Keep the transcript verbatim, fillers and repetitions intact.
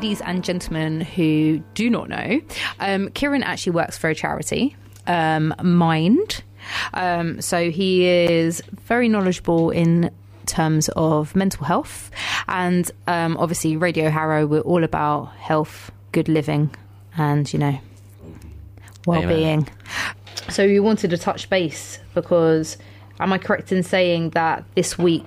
ladies and gentlemen who do not know, um, Kieran actually works for a charity, um, Mind. Um, so he is very knowledgeable in terms of mental health, and um, obviously Radio Harrow, we're all about health, good living, and, you know, well-being. So we wanted to touch base because, am I correct in saying that this week